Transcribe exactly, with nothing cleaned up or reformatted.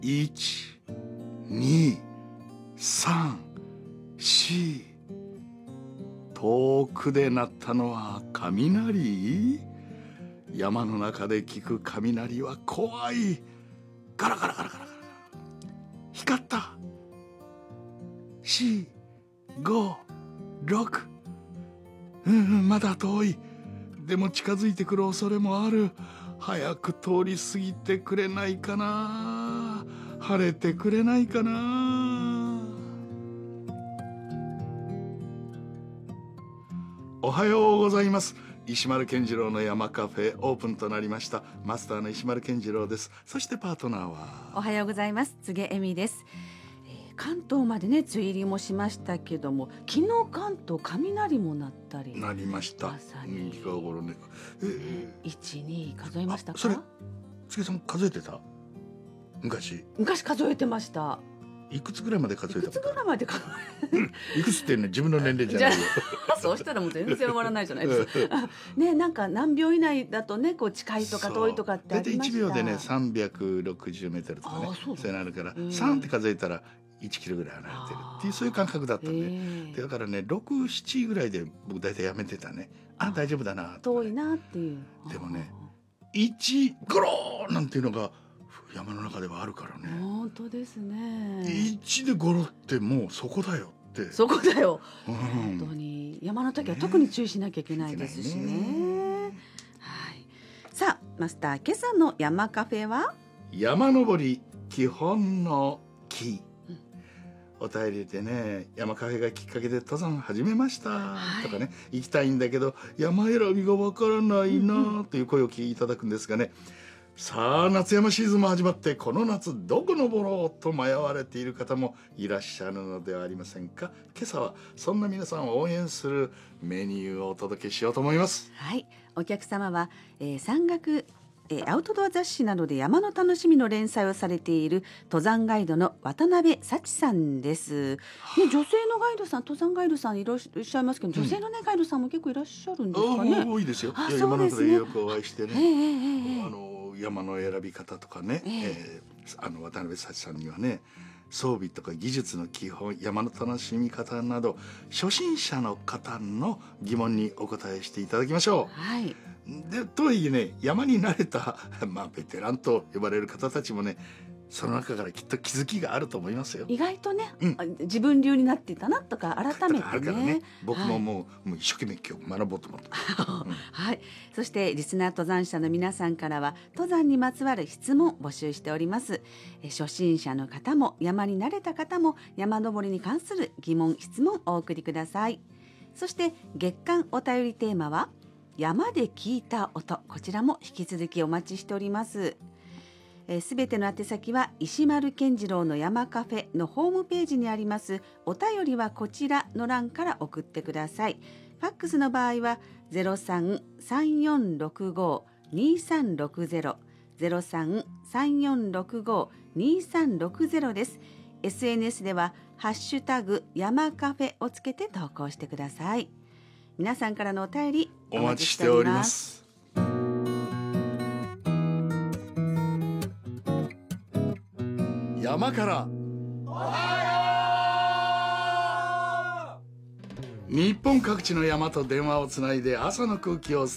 いち、に、さん、し。遠くで鳴ったのは雷？山の中で聞く雷は怖い。ガラガラガラガラガラ。光った。し、ご、ろく。うん、まだ遠い。でも近づいてくる恐れもある。早く通り過ぎてくれないかな。晴れてくれないかな。おはようございます。石丸健次郎の山カフェオープンとなりました。マスターの石丸健次郎です。そしてパートナーはおはようございます。柘植恵美です。えー、関東までね梅雨入りもしましたけども、昨日関東雷も鳴ったりなりました。 まさに近頃ね。えー、 いち、に数えましたか？ それ柘植さん数えてた？昔昔数えてました。 いくつぐらいまで数えたこと？ いくつぐらいまで数えいくつってね、自分の年齢じゃないよ。 そうしたらもう全然終わらないじゃないですか。ね、なんか何秒以内だとね、こう近いとか遠いとかってありました。 大体いちびょうでねさんびゃくろくじゅうメートルとかね、そういうのあるから、さんって数えたらいちキロぐらい離れてるっていうそういう感覚だったんで、だからねろく、ななぐらいで僕大体やめてたね。あ、大丈夫だな、ね、 遠いなっていう。 でもねいちゴローなんていうのが山の中ではあるからね。 本当ですね。 いちでゴロってもうそこだよって。 そこだよ、 うん、 本当に山の時は特に注意しなきゃいけないですしね。ね、はい、さあマスター、今朝の山カフェは山登り基本の木、うん、お便りでね、山カフェがきっかけで登山始めました、はい、とかね、行きたいんだけど山選びがわからないなという声を聞いていただくんですがね、さあ夏山シーズンも始まって、この夏どこ登ろうと迷われている方もいらっしゃるのではありませんか。今朝はそんな皆さんを応援するメニューをお届けしようと思います。 はい、お客様は、えー、山岳、えー、アウトドア雑誌などで山の楽しみの連載をされている登山ガイドの渡辺幸さんです、ね、女性のガイドさん、登山ガイドさんいらっしゃいますけど、女性の、ね、ガイドさんも結構いらっしゃるんですかね。 多いですよ。 あ、 いや、 そうですね、 山の中でよくお会いしてね、 えーえー、 あの山の選び方とかね、えーえー、あの渡辺幸さんにはね、装備とか技術の基本、山の楽しみ方など初心者の方の疑問にお答えしていただきましょう。 はい、 でとはいえね、山に慣れた、まあ、ベテランと呼ばれる方たちもね、その中からきっと気づきがあると思いますよ。 意外とね、 うん、 自分流になっていたなとか改めてね、 あるからね、僕ももう、はい、もう一生懸命今日学ぼうと思って、 うん、はい。そしてリスナー登山者の皆さんからは登山にまつわる質問を募集しております。え初心者の方も山に慣れた方も山登りに関する疑問質問をお送りください。そして月間お便りテーマは山で聞いた音、こちらも引き続きお待ちしております。すべての宛先は石丸健次郎の山カフェのホームページにありますお便りはこちらの欄から送ってください。ファックスの場合は ゼロさん さんよんろくご にさんろくゼロ ゼロさん さんよんろくご にさんろくゼロ です。 エスエヌエス ではハッシュタグ山カフェをつけて投稿してください。皆さんからのお便りお待ちしております。山からおはよう。日本各地の山と電話をつないで朝の空気を伝